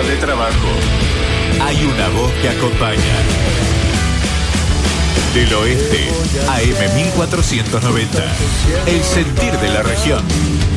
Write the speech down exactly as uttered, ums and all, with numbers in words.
de trabajo. Hay una voz que acompaña. Del oeste, A M mil cuatrocientos noventa. El sentir de la región.